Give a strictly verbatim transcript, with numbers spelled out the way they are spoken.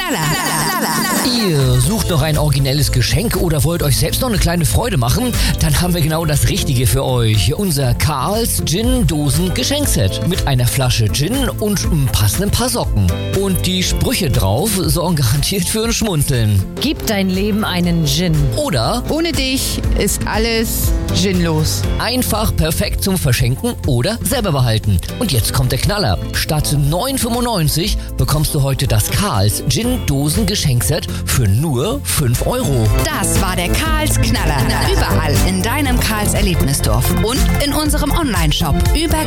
Knaller. Ihr sucht noch ein originelles Geschenk oder wollt euch selbst noch eine kleine Freude machen? Dann haben wir genau das Richtige für euch. Unser Karls Gin-Dosen-Geschenkset mit einer Flasche Gin und einem passenden Paar Socken. Und die Sprüche drauf sorgen garantiert für ein Schmunzeln. Gib dein Leben einen Gin. Oder Ohne dich ist alles ginlos. einfach perfekt zum Verschenken oder selber behalten. Und jetzt kommt der Knaller. Statt neun fünfundneunzig bekommst du heute das Karls Gin-Dosen-Geschenkset für nur fünf Euro. Das war der Karls Knaller. Überall in deinem Karls Erlebnisdorf und in unserem Onlineshop über